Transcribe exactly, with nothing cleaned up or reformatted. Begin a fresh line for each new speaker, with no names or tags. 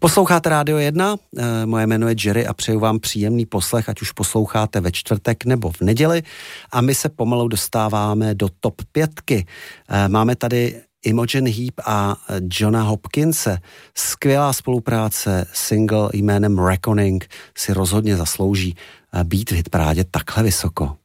Posloucháte Rádio jedna, moje jméno je Jerry a přeju vám příjemný poslech, ať už posloucháte ve čtvrtek nebo v neděli, a my se pomalu dostáváme do top pětky. Máme tady Imogen Heap a Johna Hopkinse. Skvělá spolupráce, single jménem Reckoning si rozhodně zaslouží být v hitparádě takhle vysoko.